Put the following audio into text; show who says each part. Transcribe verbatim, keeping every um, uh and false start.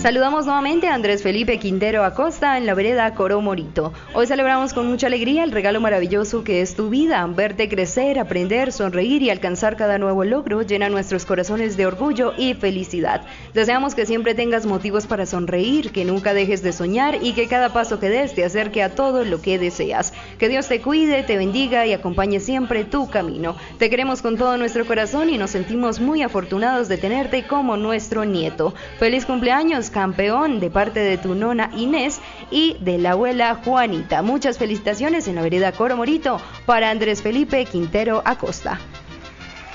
Speaker 1: Saludamos nuevamente a Andrés Felipe Quintero Acosta en la vereda Coro Morito. Hoy celebramos con mucha alegría el regalo maravilloso que es tu vida. Verte crecer, aprender, sonreír y alcanzar cada nuevo logro llena nuestros corazones de orgullo y felicidad. Deseamos que siempre tengas motivos para sonreír, que nunca dejes de soñar y que cada paso que des te acerque a todo lo que deseas. Que Dios te cuide, te bendiga y acompañe siempre tu camino. Te queremos con todo nuestro corazón y nos sentimos muy afortunados de tenerte como nuestro nieto. Feliz cumpleaños, campeón, de parte de tu nona Inés y de la abuela Juanita. Muchas felicitaciones en la vereda Coro Morito para Andrés Felipe Quintero Acosta.